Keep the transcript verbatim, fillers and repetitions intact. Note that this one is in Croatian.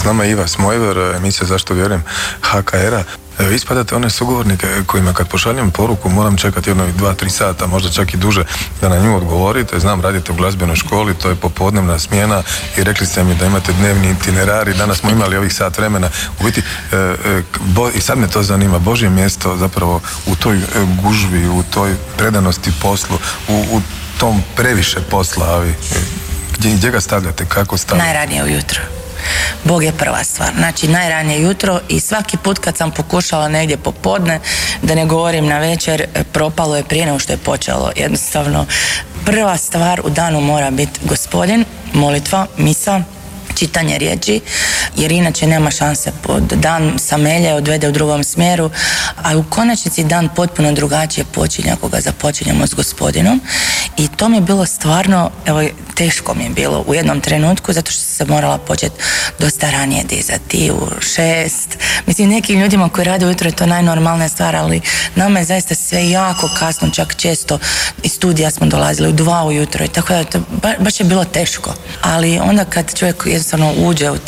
nama je Iva Smojver, emisija Zašto vjerujem ha ka era. Vi ispadate one sugovornike kojima kad pošaljem poruku moram čekati jedno dva, tri sata, možda čak i duže da na nju odgovorite. Znam, radite u glazbenoj školi, to je popodnevna smjena i rekli ste mi da imate dnevni itinerari. Danas smo imali ovih sat vremena. U biti, e, e, bo, i sad me to zanima, Božje mjesto zapravo u toj gužvi, u toj predanosti poslu, u, u tom previše posla, ali gdje, gdje ga stavljate, kako stavljate? Najranije ujutro. Bog je prva stvar, znači najranije jutro i svaki put kad sam pokušala negdje popodne, da ne govorim na večer, propalo je prije nego što je počelo. Jednostavno, prva stvar u danu mora biti Gospodin, molitva, misa, čitanje riječi, jer inače nema šanse. Dan samelje odvede u drugom smjeru, a u konačnici dan potpuno drugačije počinje ako ga započinjemo s Gospodinom. I to mi je bilo stvarno, evo, teško mi je bilo u jednom trenutku, zato što se morala početi dosta ranije dizati, u šest. Mislim, nekim ljudima koji rade ujutro je to najnormalnija stvar, ali nama je zaista sve jako kasno, čak često iz studija smo dolazili u dva ujutro i tako da to ba, baš je bilo teško. Ali onda kad čovjek jednostavno uđe u